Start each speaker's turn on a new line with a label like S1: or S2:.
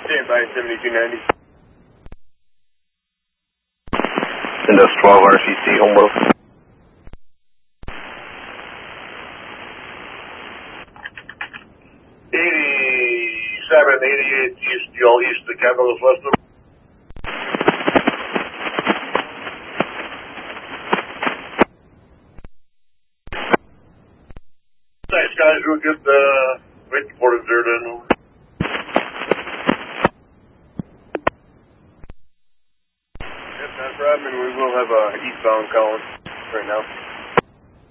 S1: Stand by 7290.
S2: Windows 12 RCC, Humboldt.
S3: 8788 east, y'all east of the Capitals West. Thanks, guys. We'll get the weight reported there then.
S1: Yep, no problem, and we will have eastbound calling right now.